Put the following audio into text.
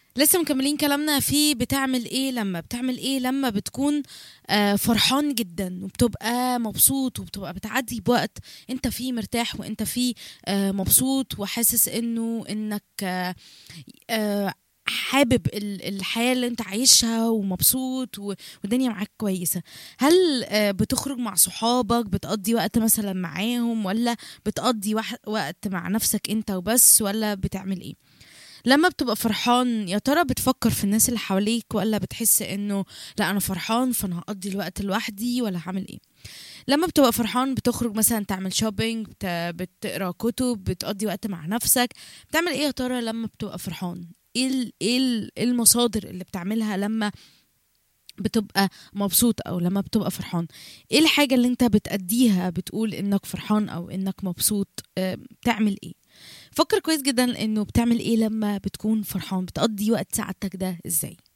لسه مكملين كلامنا في بتعمل ايه لما بتكون فرحان جدا وبتبقى مبسوط وبتبقى بتعدي بوقت انت فيه مرتاح وانت فيه مبسوط وحاسس انك حابب الحياة اللي انت عايشها ومبسوط والدنيا معاك كويسة. هل بتخرج مع صحابك بتقضي وقت مثلا معاهم، ولا بتقضي وقت مع نفسك انت وبس، ولا بتعمل ايه؟ لما بتبقى فرحان يا ترى بتفكر في الناس اللي حواليك، ولا بتحس انه لا انا فرحان فانا هقضي الوقت لوحدي، ولا هعمل ايه؟ لما بتبقى فرحان بتخرج مثلا تعمل شوبينج، بتقرا كتب، بتقضي وقت مع نفسك. بتعمل ايه يا ترى لما بتبقى فرحان؟ إيه المصادر اللي بتعملها لما بتبقى مبسوط او لما بتبقى فرحان؟ ايه الحاجة اللي انت بتأديها بتقول انك فرحان او انك مبسوط؟ بتعمل ايه؟ فكر كويس جدا انه بتعمل ايه لما بتكون فرحان، بتقضي وقت سعادتك ده ازاي.